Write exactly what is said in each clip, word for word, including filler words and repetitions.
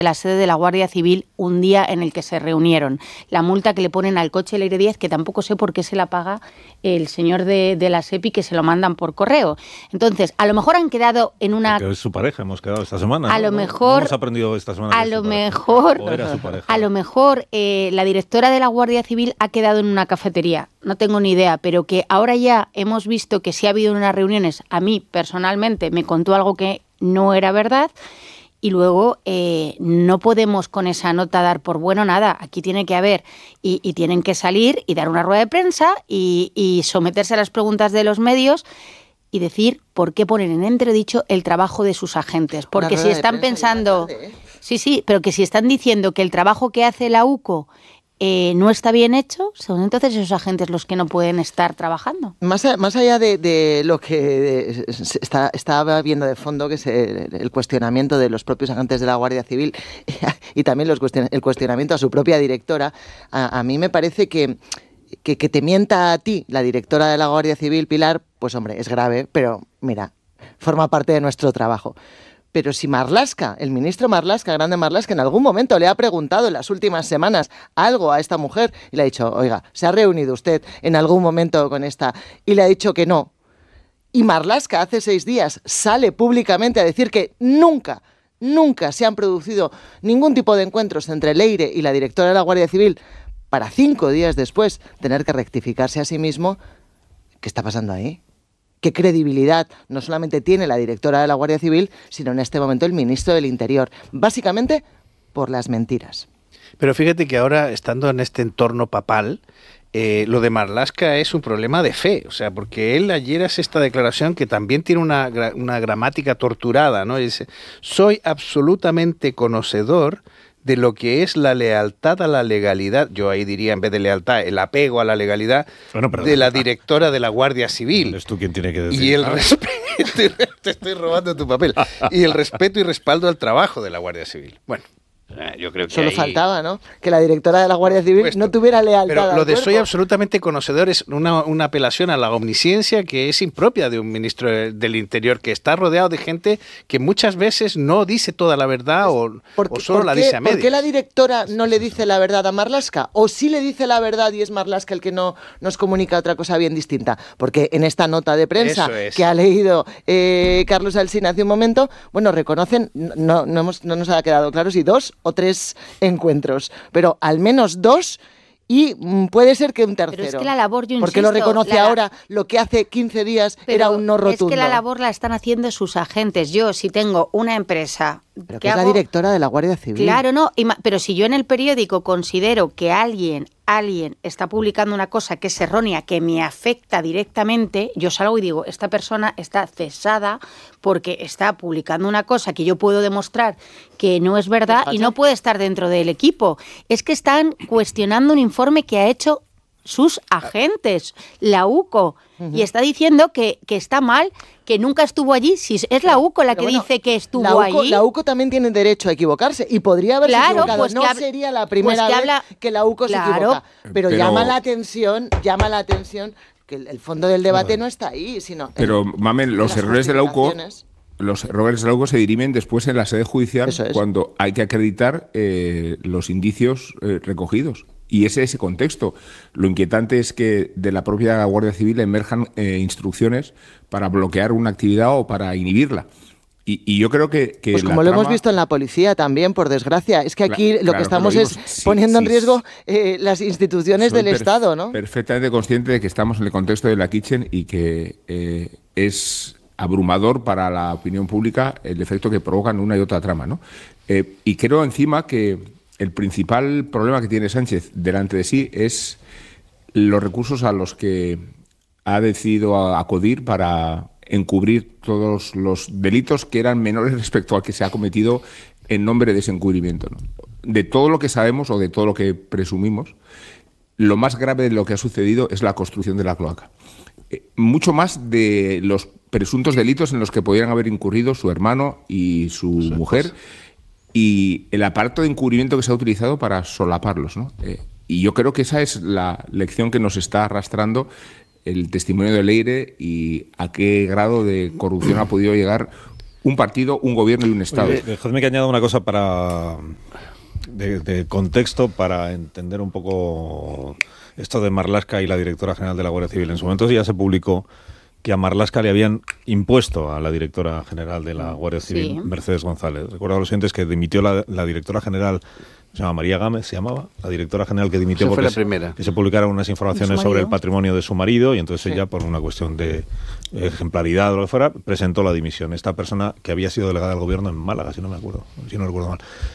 la sede de la Guardia Civil un día en el que se reunieron. La multa que le ponen al coche Leire Díaz, que tampoco sé por qué se la paga el señor de, de la SEPI, que se lo mandan por correo. Entonces, a lo mejor han quedado en una... Porque es su pareja, hemos quedado esta semana. A ¿no? lo No, mejor... no hemos aprendido esta semana. A lo mejor... O era su pareja. A lo mejor eh, la directora de la Guardia Civil ha quedado en una cafetería. No tengo ni idea, pero que ahora ya hemos visto que sí ha habido unas reuniones. A mí, personalmente, me contó algo que no era verdad. Y luego eh, no podemos con esa nota dar por bueno nada. Aquí tiene que haber y, y tienen que salir y dar una rueda de prensa y, y someterse a las preguntas de los medios y decir por qué ponen en entredicho el trabajo de sus agentes. Porque si están pensando... Tarde, ¿eh? Sí, sí, pero que si están diciendo que el trabajo que hace la U C O Eh, no está bien hecho, son entonces esos agentes los que no pueden estar trabajando. Más, a, más allá de, de lo que de, está, estaba viendo de fondo, que es el, el cuestionamiento de los propios agentes de la Guardia Civil y también los cuestion, el cuestionamiento a su propia directora, a, a mí me parece que, que, que te mienta a ti, la directora de la Guardia Civil, Pilar, pues hombre, es grave, pero mira, forma parte de nuestro trabajo. Pero si Marlaska, el ministro Marlaska, Grande Marlaska, en algún momento le ha preguntado en las últimas semanas algo a esta mujer y le ha dicho, oiga, ¿se ha reunido usted en algún momento con esta? Y le ha dicho que no. Y Marlaska hace seis días sale públicamente a decir que nunca, nunca se han producido ningún tipo de encuentros entre Leire y la directora de la Guardia Civil para cinco días después tener que rectificarse a sí mismo. ¿Qué está pasando ahí? ¿Qué credibilidad no solamente tiene la directora de la Guardia Civil, sino en este momento el ministro del Interior? Básicamente por las mentiras. Pero fíjate que ahora, estando en este entorno papal, eh, lo de Marlaska es un problema de fe. O sea, porque él ayer hace esta declaración que también tiene una, una gramática torturada, ¿no? Y dice, soy absolutamente conocedor de lo que es la lealtad a la legalidad, yo ahí diría en vez de lealtad, el apego a la legalidad bueno, de la directora de la Guardia Civil. ¿Eres tú quien tiene que decir? Y el respeto, te estoy robando tu papel, y el respeto y respaldo al trabajo de la Guardia Civil. Bueno, yo creo que solo ahí... faltaba, ¿no? Que la directora de la Guardia Civil Puesto. no tuviera lealtad. Pero lo de cuerpo. soy absolutamente conocedor es una, una apelación a la omnisciencia que es impropia de un ministro del Interior, que está rodeado de gente que muchas veces no dice toda la verdad o, o solo la dice a medias. ¿Por qué la directora no le dice la verdad a Marlaska? ¿O sí le dice la verdad y es Marlaska el que no nos comunica otra cosa bien distinta? Porque en esta nota de prensa es. que ha leído eh, Carlos Alsina hace un momento, bueno, reconocen, no, no, hemos, no nos ha quedado claro si dos o tres encuentros, pero al menos dos y puede ser que un tercero. Pero es que la labor, yo insisto, porque lo reconoce la... ahora, lo que hace quince días pero era un no rotundo. Es que la labor la están haciendo sus agentes. Yo, si tengo una empresa... Pero que es hago... la directora de la Guardia Civil. Claro, no, pero si yo en el periódico considero que alguien, alguien está publicando una cosa que es errónea, que me afecta directamente, yo salgo y digo, esta persona está cesada porque está publicando una cosa que yo puedo demostrar que no es verdad y no puede estar dentro del equipo. Es que están cuestionando un informe que ha hecho sus agentes, la U C O, uh-huh. y está diciendo que, que está mal, que nunca estuvo allí. Si es la U C O la Pero que bueno, dice que estuvo la U C O, allí. La U C O también tiene derecho a equivocarse y podría haberse claro, equivocado. Pues no habla, sería la primera pues que vez habla, que la U C O claro, se equivoca. Pero, pero llama la atención, llama la atención que el, el fondo del debate no está ahí, sino. Pero, en, Mamen, los errores de la U C O. Los errores de la U C O se dirimen después en la sede judicial es. cuando hay que acreditar eh, los indicios eh, recogidos. Y ese es ese contexto. Lo inquietante es que de la propia Guardia Civil emerjan eh, instrucciones para bloquear una actividad o para inhibirla. Y, y yo creo que... que pues la como lo trama... hemos visto en la policía también, por desgracia. Es que aquí claro, lo claro, que estamos lo es sí, poniendo sí, en riesgo eh, las instituciones del Estado, ¿no? Perfectamente consciente de que estamos en el contexto de la Kitchen y que eh, es abrumador para la opinión pública el efecto que provocan una y otra trama, ¿no? Eh, y creo encima que el principal problema que tiene Sánchez delante de sí es los recursos a los que ha decidido acudir para encubrir todos los delitos que eran menores respecto al que se ha cometido en nombre de ese encubrimiento, ¿no? De todo lo que sabemos o de todo lo que presumimos, lo más grave de lo que ha sucedido es la construcción de la cloaca. Eh, mucho más de los presuntos delitos en los que podrían haber incurrido su hermano y su mujer y el aparato de encubrimiento que se ha utilizado para solaparlos, ¿no? Eh, y yo creo que esa es la lección que nos está arrastrando el testimonio de Leire y a qué grado de corrupción ha podido llegar un partido, un gobierno y un Estado. Oye, dejadme que añada una cosa para de, de contexto para entender un poco esto de Marlaska y la directora general de la Guardia Civil. En su momento ya se publicó que a Marlaska le habían impuesto a la directora general de la Guardia Civil, sí. Mercedes González. Recuerdo a los oyentes que dimitió la, la directora general, se llama María Gámez, se llamaba, la directora general que dimitió porque fue la primera. que se publicaran unas informaciones sobre el patrimonio de su marido y entonces sí. ella, por una cuestión de ejemplaridad o lo que fuera, presentó la dimisión. Esta persona que había sido delegada del gobierno en Málaga, si no me acuerdo, si no recuerdo mal,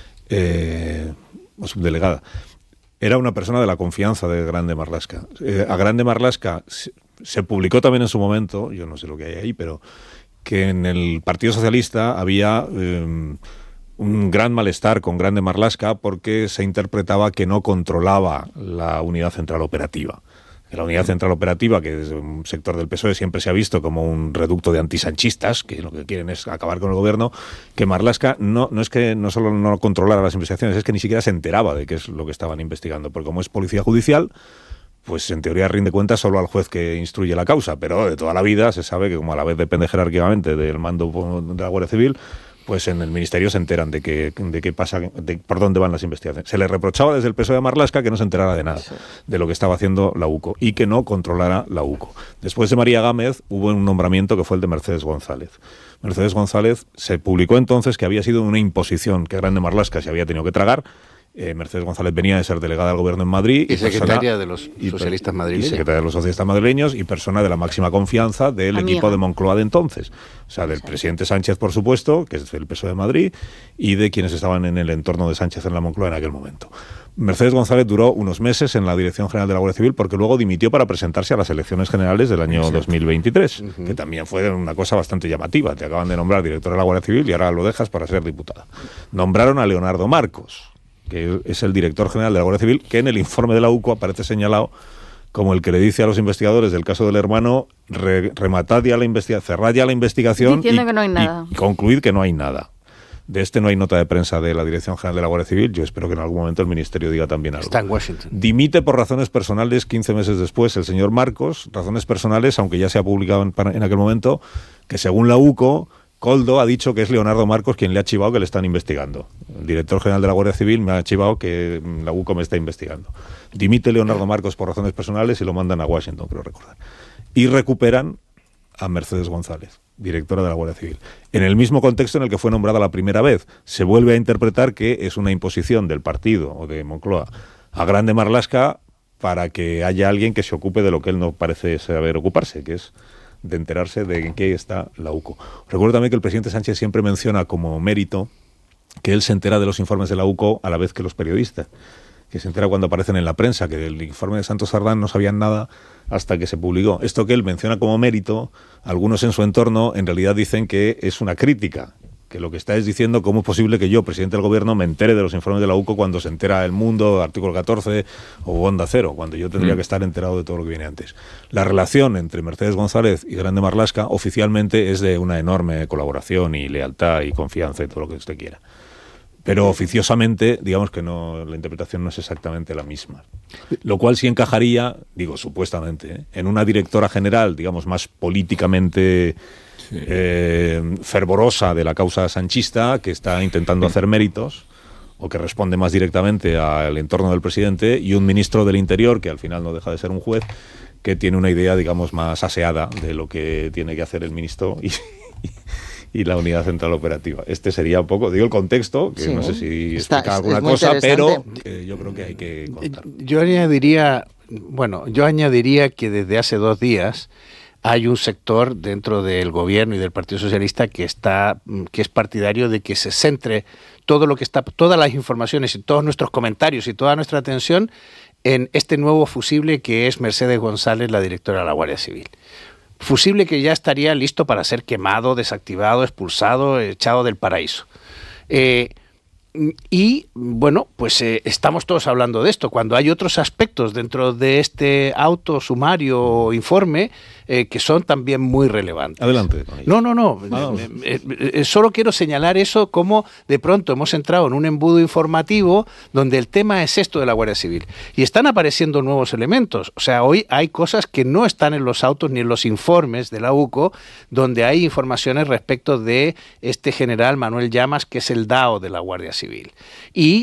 eh, o subdelegada, era una persona de la confianza de Grande Marlaska. Eh, a Grande Marlaska se, se publicó también en su momento, yo no sé lo que hay ahí, pero que en el Partido Socialista había eh, un gran malestar con Grande Marlaska porque se interpretaba que no controlaba la unidad central operativa. La unidad central operativa, que desde un sector del P S O E siempre se ha visto como un reducto de antisanchistas, que lo que quieren es acabar con el gobierno, que Marlaska no, no es que no solo no controlara las investigaciones, es que ni siquiera se enteraba de qué es lo que estaban investigando, porque como es policía judicial, pues en teoría rinde cuentas solo al juez que instruye la causa, pero de toda la vida se sabe que como a la vez depende jerárquicamente del mando de la Guardia Civil, pues en el Ministerio se enteran de qué de qué pasa, de por dónde van las investigaciones. Se le reprochaba desde el P S O E a Marlaska que no se enterara de nada, de lo que estaba haciendo la U C O y que no controlara la U C O. Después de María Gámez hubo un nombramiento que fue el de Mercedes González. Mercedes González se publicó entonces que había sido una imposición que Grande Marlaska se había tenido que tragar. Eh, Mercedes González venía de ser delegada del gobierno en Madrid. Y, y secretaria de los socialistas madrileños. Y secretaria de los socialistas madrileños y persona de la máxima confianza del Amiga. equipo de Moncloa de entonces. O sea, del sí. presidente Sánchez, por supuesto, que es del P S O E de Madrid, y de quienes estaban en el entorno de Sánchez en la Moncloa en aquel momento. Mercedes González duró unos meses en la Dirección General de la Guardia Civil porque luego dimitió para presentarse a las elecciones generales del año Exacto. dos mil veintitrés, uh-huh. que también fue una cosa bastante llamativa. Te acaban de nombrar directora de la Guardia Civil y ahora lo dejas para ser diputada. Nombraron a Leonardo Marcos, que es el director general de la Guardia Civil, que en el informe de la U C O aparece señalado como el que le dice a los investigadores del caso del hermano, re, rematad ya la investigación, cerrad ya la investigación Diciendo y, que no hay nada. y concluid que no hay nada. De este no hay nota de prensa de la Dirección General de la Guardia Civil. Yo espero que en algún momento el Ministerio diga también algo. Está en Washington. Dimite por razones personales quince meses después el señor Marcos, razones personales, aunque ya se ha publicado en, en aquel momento, que según la U C O, Coldo ha dicho que es Leonardo Marcos quien le ha chivado que le están investigando. El director general de la Guardia Civil me ha chivado que la U C O me está investigando. Dimite Leonardo Marcos por razones personales y lo mandan a Washington, creo recordar. Y recuperan a Mercedes González, directora de la Guardia Civil. En el mismo contexto en el que fue nombrada la primera vez, se vuelve a interpretar que es una imposición del partido o de Moncloa a Grande Marlaska para que haya alguien que se ocupe de lo que él no parece saber ocuparse, que es de enterarse de en qué está la U C O. Recuerdo también que el presidente Sánchez siempre menciona como mérito que él se entera de los informes de la U C O a la vez que los periodistas, que se entera cuando aparecen en la prensa, que del informe de Santos Sardán no sabían nada hasta que se publicó. Esto que él menciona como mérito, algunos en su entorno en realidad dicen que es una crítica, que lo que está es diciendo cómo es posible que yo, presidente del gobierno, me entere de los informes de la U C O cuando se entera El Mundo, Artículo catorce o Onda Cero, cuando yo tendría mm. que estar enterado de todo lo que viene antes. La relación entre Mercedes González y Grande Marlaska oficialmente es de una enorme colaboración y lealtad y confianza y todo lo que usted quiera. Pero oficiosamente, digamos que no, la interpretación no es exactamente la misma. Lo cual sí encajaría, digo supuestamente, ¿eh? en una directora general, digamos, más políticamente sí. eh, fervorosa de la causa sanchista, que está intentando hacer méritos, o que responde más directamente al entorno del presidente, y un ministro del Interior, que al final no deja de ser un juez, que tiene una idea, digamos, más aseada de lo que tiene que hacer el ministro y... y la unidad central operativa. Este sería un poco, digo el contexto, que sí, no sé si está, explica alguna cosa, pero eh, yo creo que hay que contar. Yo añadiría, bueno, yo añadiría que desde hace dos días hay un sector dentro del gobierno y del Partido Socialista que está, que es partidario de que se centre todo lo que está, todas las informaciones y todos nuestros comentarios y toda nuestra atención en este nuevo fusible que es Mercedes González, la directora de la Guardia Civil. Fusible que ya estaría listo para ser quemado, desactivado, expulsado, echado del paraíso. Eh, y, bueno, pues eh, estamos todos hablando de esto, cuando hay otros aspectos dentro de este auto, sumario o informe eh, que son también muy relevantes. Adelante. No, no, no. Ah, no. Eh, eh, solo quiero señalar eso, como de pronto hemos entrado en un embudo informativo donde el tema es esto de la Guardia Civil. Y están apareciendo nuevos elementos. O sea, hoy hay cosas que no están en los autos ni en los informes de la U C O, donde hay informaciones respecto de este general Manuel Llamas, que es el D A O de la Guardia Civil. Y